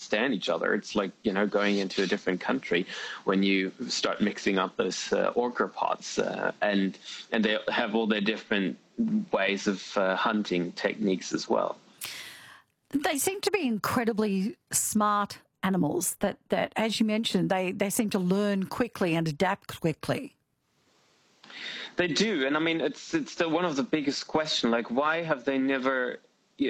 understand each other. It's like, going into a different country when you start mixing up those orca pods, and they have all their different ways of hunting techniques as well. They seem to be incredibly smart animals that as you mentioned, they seem to learn quickly and adapt quickly. They do, and I mean, it's still one of the biggest questions. Like, why have they never,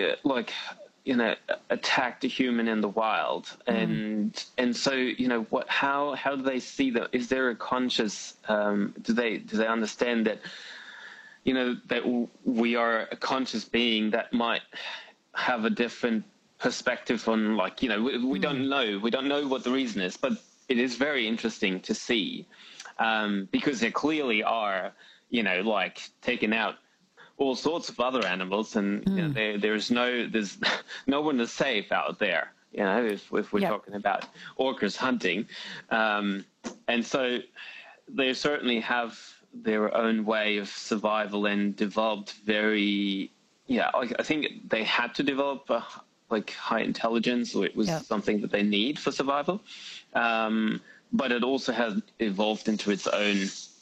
attacked a human in the wild? And so, how do they see that? Is there a conscious? Do they understand that? That we are a conscious being that might have a different perspective on, we don't know. We don't know what the reason is, but it is very interesting to see, because there clearly are, taking out all sorts of other animals, and there's no one is safe out there. If we're talking about orcas hunting, and so they certainly have their own way of survival and developed very. I think they had to develop high intelligence, or it was something that they need for survival. But it also has evolved into its own,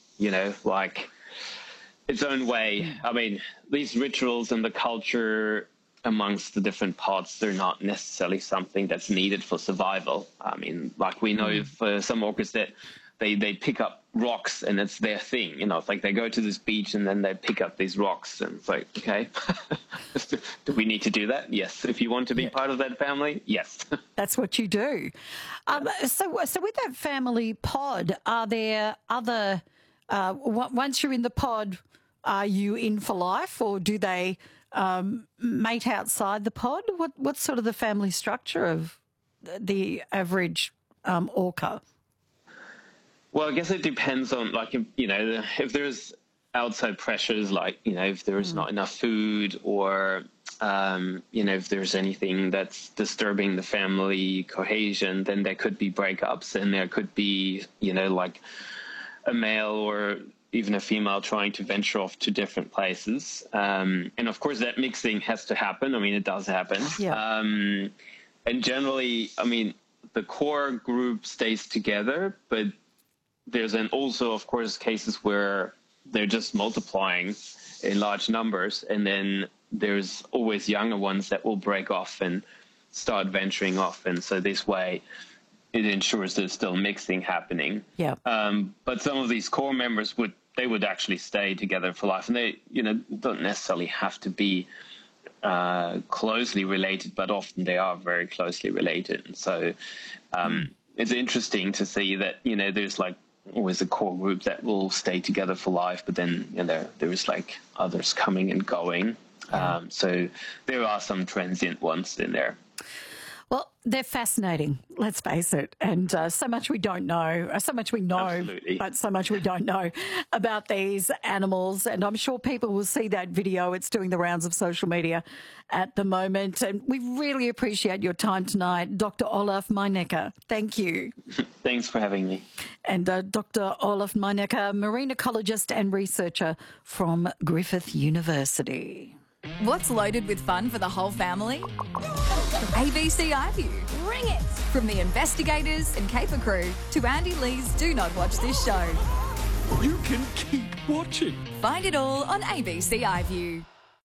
its own way. I mean, these rituals and the culture amongst the different pods, they're not necessarily something that's needed for survival. I mean, we know for some orcas that they pick up rocks and it's their thing. It's like they go to this beach and then they pick up these rocks, and it's like, okay, do we need to do that? Yes. If you want to be part of that family, yes. That's what you do. So with that family pod, are there other, once you're in the pod, are you in for life, or do they mate outside the pod? What's sort of the family structure of the average orca? Well, I guess it depends on, if there's outside pressures, if there is not enough food, or, if there's anything that's disturbing the family cohesion, then there could be breakups, and there could be, a male or even a female trying to venture off to different places. And of course, that mixing has to happen. I mean, it does happen. Yeah. And generally, I mean, the core group stays together, but there's also, of course, cases where they're just multiplying in large numbers, and then there's always younger ones that will break off and start venturing off, and so this way it ensures there's still mixing happening. Yeah. But some of these core members would actually stay together for life, and they don't necessarily have to be closely related, but often they are very closely related, and so it's interesting to see that there's always a core group that will stay together for life, but then there's others coming and going. So there are some transient ones in there. Well, they're fascinating, let's face it, and so much we don't know, so much we know, Absolutely. But so much we don't know about these animals, and I'm sure people will see that video. It's doing the rounds of social media at the moment, and we really appreciate your time tonight, Dr. Olaf Meinecker. Thank you. Thanks for having me. And Dr. Olaf Meinecker, marine ecologist and researcher from Griffith University. What's loaded with fun for the whole family? ABC iView. Bring it! From the investigators and caper crew to Andy Lee's Do Not Watch This Show. You can keep watching. Find it all on ABC iView.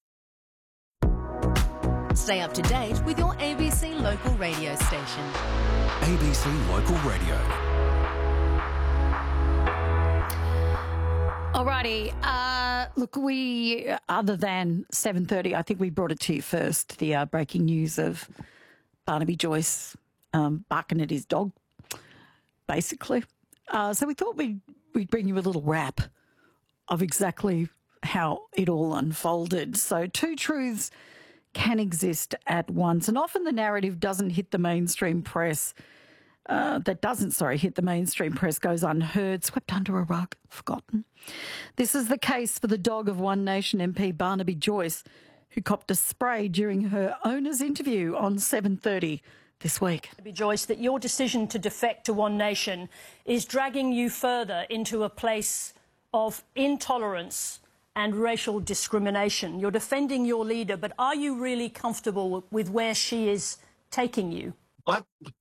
Stay up to date with your ABC local radio station. ABC Local Radio. Alrighty, look, other than 7:30, I think we brought it to you first, the breaking news of Barnaby Joyce barking at his dog, basically. So we thought we'd bring you a little wrap of exactly how it all unfolded. So two truths can exist at once, and often the narrative doesn't hit the mainstream press. Hit the mainstream press, goes unheard, swept under a rug, forgotten. This is the case for the dog of One Nation MP Barnaby Joyce, who copped a spray during her owner's interview on 7:30 this week. Barnaby Joyce, that your decision to defect to One Nation is dragging you further into a place of intolerance and racial discrimination. You're defending your leader, but are you really comfortable with where she is taking you?